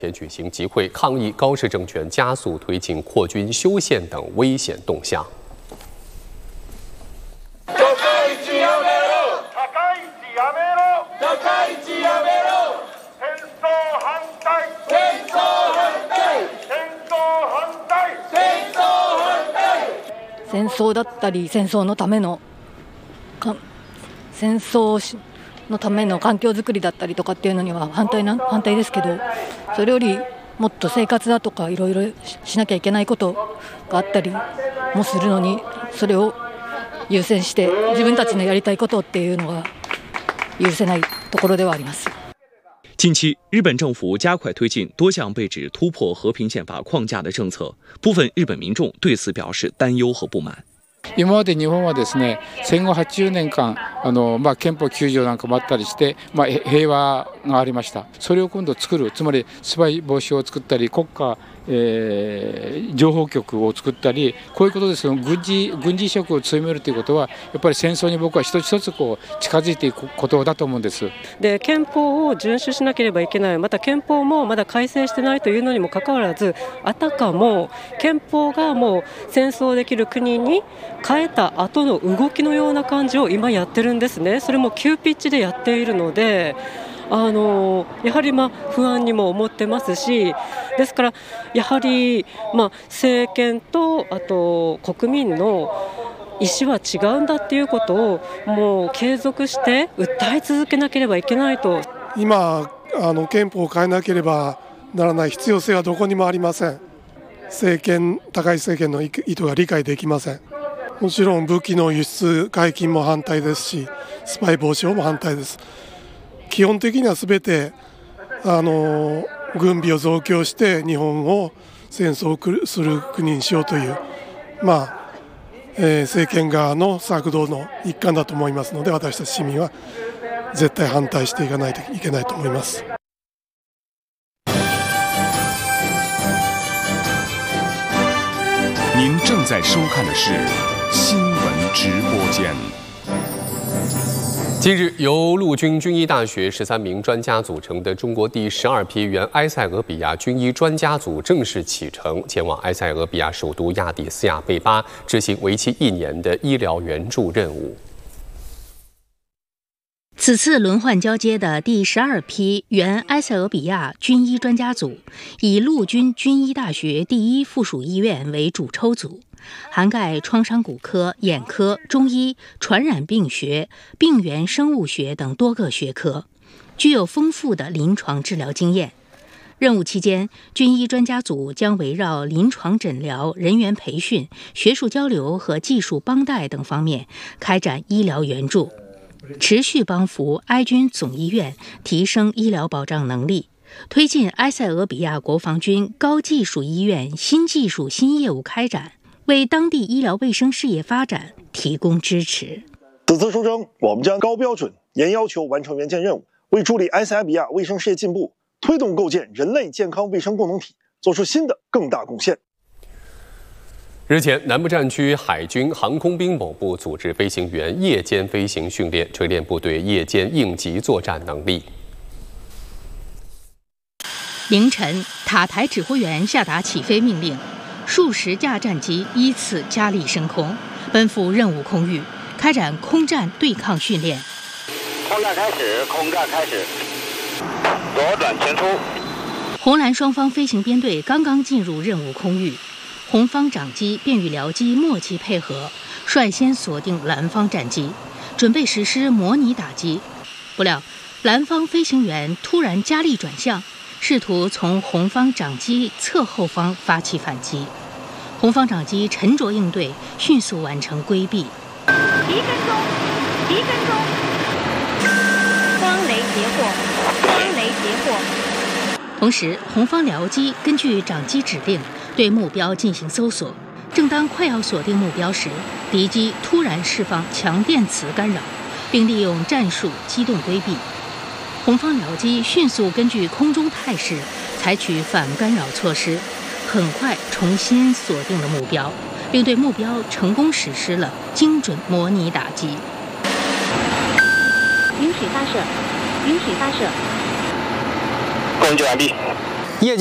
前举行集会抗议高市政权加速推进扩军修宪等危险动向。 戦争だったり戦争のための戦争のための環境づくりだったりとかっていうのには反対ですけど、それよりもっと生活だとかいろいろしなきゃいけないことがあったりもするのに、それを優先して自分たちのやりたいことっていうのが許せないところではあります。 近期，日本政府加快推进多项被指突破和平宪法框架的政策，部分日本民众对此表示担忧和不満。 今まで日本はですね、戦後80年間憲法9条なんかもあったりして、平和がありました。それを今度作る、つまりスパイ防止を作ったり、国家情報局を作ったり、こういうことですが、軍事意識を強めるということはやっぱり戦争に僕は一つ一つ近づいていくことだと思うんです。 で、憲法を遵守しなければいけない、また憲法もまだ改正してないというのにもかかわらず、あたかも憲法がもう戦争できる国に変えた後の動きのような感じを今やってるんですね。それも急ピッチでやっているので、やはり不安にも思ってますし、ですからやはり政権とあと国民の意思は違うんだっていうことをもう継続して訴え続けなければいけないと。 今憲法を変えなければならない必要性はどこにもありません。高い政権の意図が理解できません。もちろん武器の輸出解禁も反対ですし、スパイ防止法も反対です。基本的には全て軍備を増強して日本を戦争する国にしようという、政権側の策動の一環だと思いますので、私たち市民は絶対反対していかないといけないと思います。 您正在收看的是新闻直播间。 近日，由陆军军医大学13名专家组成的中国第12批原埃塞俄比亚军医专家组正式启程，前往埃塞俄比亚首都亚的斯亚贝巴执行为期1年的医疗援助任务。 此次轮换交接的第12批原埃塞俄比亚军医专家组，以陆军军医大学第1附属医院为主抽组，涵盖创伤骨科、眼科、中医、传染病学、病原生物学等多个学科，具有丰富的临床治疗经验。任务期间，军医专家组将围绕临床诊疗、人员培训、学术交流和技术帮带等方面开展医疗援助，持续帮扶埃军总医院提升医疗保障能力，推进埃塞俄比亚国防军高技术医院新技术新业务开展，为当地医疗卫生事业发展提供支持。 此次出征，我们将高标准、严要求完成援建任务，为助力埃塞俄比亚卫生事业进步，推动构建人类健康卫生共同体，做出新的更大贡献。 日前，南部战区海军航空兵某部组织飞行员夜间飞行训练，锤炼部队夜间应急作战能力。 凌晨，塔台指挥员下达起飞命令，数十架战机依次加力升空，奔赴任务空域，开展空战对抗训练。 空战开始，空战开始，左转前出。 红蓝双方飞行编队刚刚进入任务空域，红方长机便与僚机默契配合，率先锁定蓝方战机，准备实施模拟打击。不料，蓝方飞行员突然加力转向，试图从红方长机侧后方发起反击。红方长机沉着应对，迅速完成规避。 1分钟，光雷截获。 同时，红方僚机根据长机指令对目标进行搜索，正当快要锁定目标时，敌机突然释放强电磁干扰，并利用战术机动规避。红方僚机迅速根据空中态势采取反干扰措施，很快重新锁定了目标，并对目标成功实施了精准模拟打击。 允许发射， 攻击完毕。